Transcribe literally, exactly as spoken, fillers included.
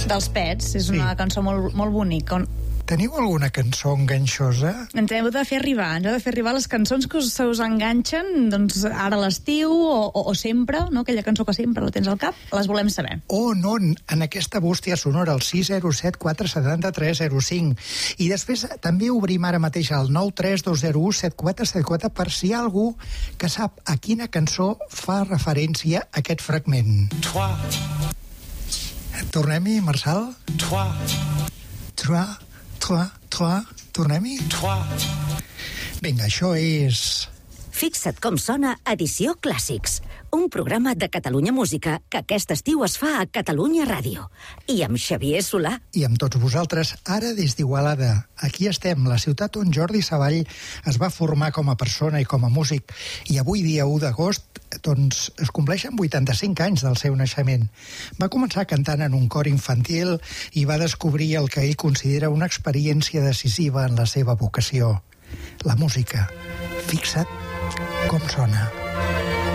Dels Pets, és Sí. una cançó molt, molt bonica. Teniu alguna cançó enganxosa? Ens heu de fer arribar, ens heu de fer arribar les cançons que us, se us enganxen, doncs ara a l'estiu o, o, o sempre, no? Aquella cançó que sempre la tens al cap, les volem saber. O no, en aquesta bústia sonora al sis zero set quatre set tres zero cinc. I després també obrim ara mateix el nou tres dos zero u set quatre set quatre per si hi ha algú que sap a quina cançó fa referència aquest fragment. Toi, Tornem-hi, Marçal? toi, Trois, trois, trois, tornem-hi? toi. Vinga, això és... Fixa't com sona Edició Clàssics, un programa de Catalunya Música que aquest estiu es fa a Catalunya Ràdio. I amb Xavier Solà. I amb tots vosaltres, ara des d'Igualada. Aquí estem, la ciutat on Jordi Savall es va formar com a persona i com a músic. I avui, dia u d'agost, doncs es compleixen vuitanta-cinc anys del seu naixement. Va començar cantant en un cor infantil i va descobrir el que ell considera una experiència decisiva en la seva vocació, la música. Fixa't com sona.